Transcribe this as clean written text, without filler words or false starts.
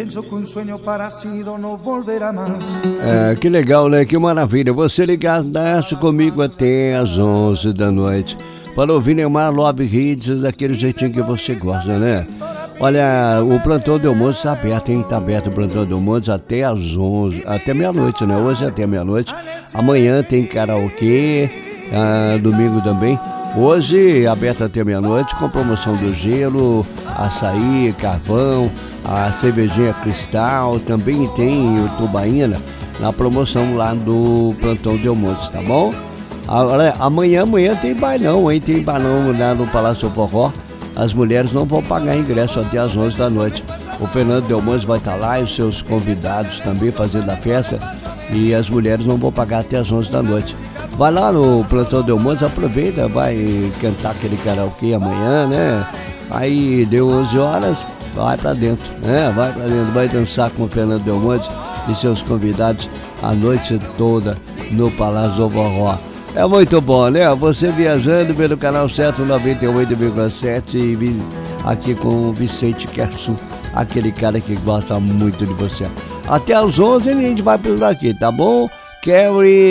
Penso que um sonho parecido não volverá mais. Que legal, né? Que maravilha. Você ligasse comigo até às 11 da noite para ouvir Neymar Love Hits, daquele jeitinho que você gosta, né? Olha, o Plantão Del Monte está aberto, hein? Está aberto o Plantão Del Monte até às 11, até meia-noite, né? Hoje até meia-noite. Amanhã tem karaokê, domingo também. Hoje, aberto até meia-noite, com promoção do gelo, açaí, carvão, a cervejinha Cristal, também tem o tubaína na promoção lá do Plantão Del Monte, tá bom? Amanhã tem bailão, hein? Tem bailão lá no Palácio Forró. As mulheres não vão pagar ingresso até às 11 da noite. O Fernando Del Monte vai estar lá e os seus convidados também fazendo a festa. E as mulheres não vão pagar até às 11 da noite. Vai lá no Plantão Del Monte, aproveita, vai cantar aquele karaokê amanhã, né? Aí deu 11 horas, vai pra dentro, né? Vai pra dentro, vai dançar com o Fernando Del Monte e seus convidados a noite toda no Palácio do Forró. É muito bom, né? Você viajando pelo canal 98,7 e aqui com o Vicente Kersu, aquele cara que gosta muito de você. Até às 11 a gente vai por aqui, tá bom? Carrie